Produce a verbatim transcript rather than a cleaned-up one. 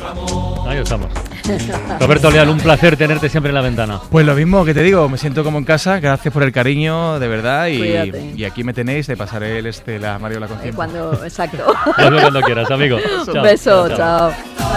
Ahí estamos. Roberto Leal, un placer tenerte siempre en la ventana. Pues lo mismo que te digo, me siento como en casa, gracias por el cariño, de verdad, y, y aquí me tenéis, te pasaré el este, la Mariola con tiempo. Cuando, exacto. Cuando quieras, amigo. Un Chao, beso, chao. chao. chao.